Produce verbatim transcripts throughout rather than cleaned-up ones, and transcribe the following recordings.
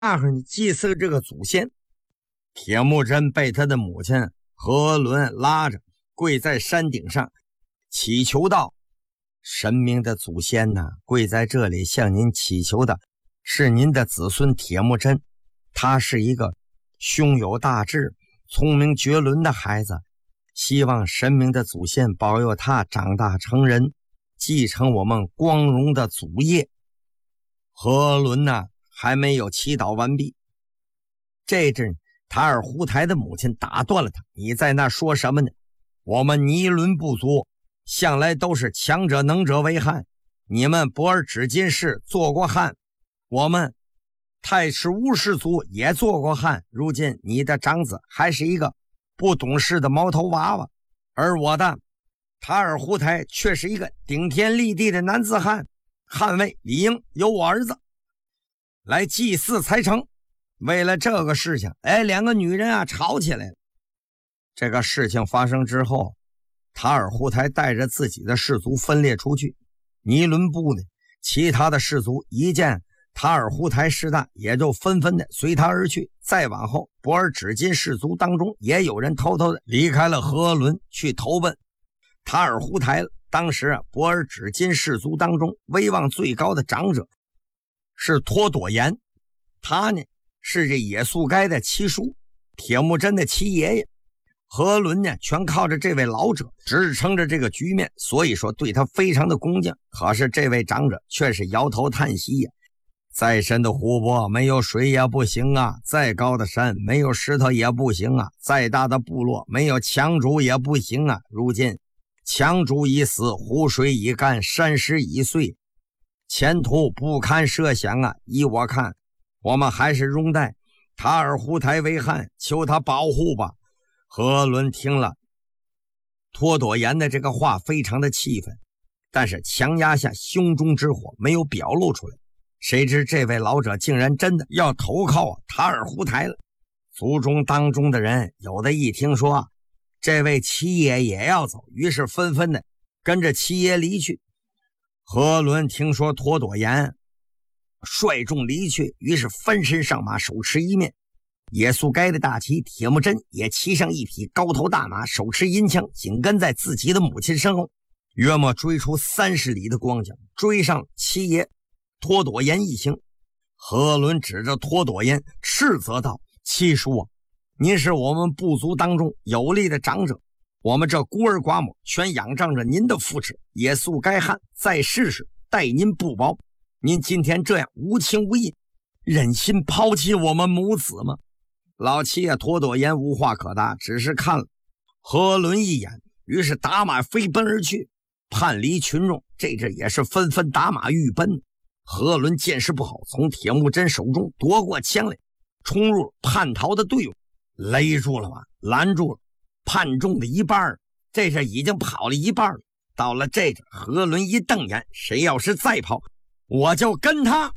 上呢祭祀这个祖先。铁木真被他的母亲何伦拉着跪在山顶上，祈求道：神明的祖先呢，跪在这里向您祈求的是您的子孙铁木真，他是一个胸有大志、聪明绝伦的孩子，希望神明的祖先保佑他长大成人，继承我们光荣的祖业。何伦呢还没有祈祷完毕，这阵塔尔胡台的母亲打断了他：你在那说什么呢？我们尼伦部族向来都是强者能者为汉，你们博尔只金氏做过汉，我们太赤乌氏族也做过汉，如今你的长子还是一个不懂事的毛头娃娃，而我的塔尔胡台却是一个顶天立地的男子汉，汉位理应由我儿子来祭祀才成。为了这个事情，哎，两个女人啊吵起来了。这个事情发生之后，塔尔胡台带着自己的氏族分裂出去，尼伦部呢，其他的氏族一见塔尔胡台势大，也就纷纷的随他而去。再往后，博尔只金氏族当中也有人偷偷的离开了何伦，去投奔塔尔胡台了。当时啊，博尔只金氏族当中威望最高的长者是托朵颜，他呢是这野速该的七叔，铁木真的七爷爷。何伦呢全靠着这位老者支撑着这个局面，所以说对他非常的恭敬。可是这位长者却是摇头叹息呀，再深的湖泊没有水也不行啊，再高的山没有石头也不行啊，再大的部落没有强主也不行啊。如今强主已死，湖水已干，山石已碎，前途不堪设想啊！依我看，我们还是容待塔尔胡台为汉，求他保护吧。何伦听了托朵颜的这个话，非常的气愤，但是强压下胸中之火，没有表露出来。谁知这位老者竟然真的要投靠塔尔胡台了。族中当中的人有的一听说这位七爷也要走，于是纷纷的跟着七爷离去。何伦听说托朵颜率众离去，于是翻身上马，手持一面野速该的大旗，铁木真也骑上一匹高头大马，手持银枪，紧跟在自己的母亲身后，约莫追出三十里的光景，追上七爷托朵颜一行。何伦指着托朵颜斥责道：七叔啊，您是我们部族当中有力的长者，我们这孤儿寡母全仰仗着您的扶持，野速该汉在世时待您不薄，您今天这样无情无义，忍心抛弃我们母子吗？老七爷托朵颜无话可答，只是看了何伦一眼，于是打马飞奔而去。叛离群众这阵也是纷纷打马欲奔。何伦见势不好，从铁木真手中夺过枪来，冲入叛逃的队伍，勒住了吗？拦住了叛众的一半，这阵已经跑了一半了。到了这阵，何伦一瞪眼，谁要是再跑，我就跟他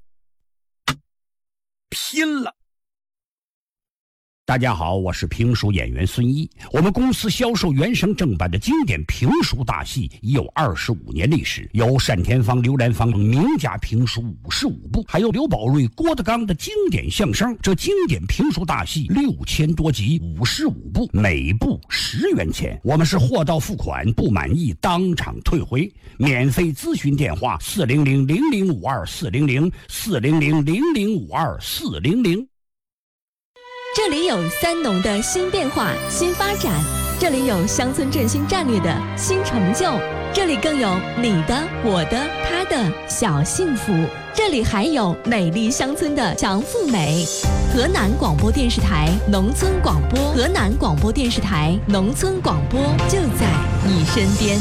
拼了。 大家好，我是评书演员孙一。我们公司销售原声正版的经典评书大戏已有二十五年历史，有单田芳、刘兰芳名家评书五十五部，还有刘宝瑞、郭德纲的经典相声。这经典评书大戏六千多集，五十五部，每部十元钱。我们是货到付款，不满意当场退回。免费咨询电话：四零零零零五二四零零四零零零零五二四零零。 这里有三农的新变化、新发展，这里有乡村振兴战略的新成就，这里更有你的、我的、他的小幸福，这里还有美丽乡村的强富美。河南广播电视台农村广播，河南广播电视台农村广播就在你身边。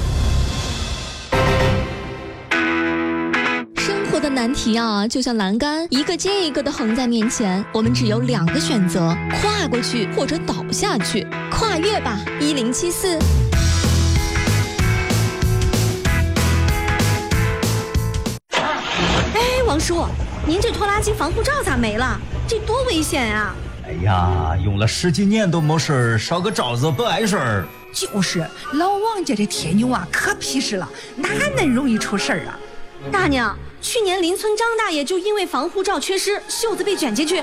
的难题啊，就像栏杆一个接一个的横在面前，我们只有两个选择：跨过去或者倒下去。跨越吧，一零七四。 哎，王叔，您这拖拉机防护罩咋没了？这多危险啊！ 哎呀，用了十几年都没事，烧个罩子不碍事儿。 就是，老王家这铁牛啊，可皮实了，哪能容易出事儿啊？ 大娘， 去年邻村张大爷就因为防护罩缺失，袖子被卷进去，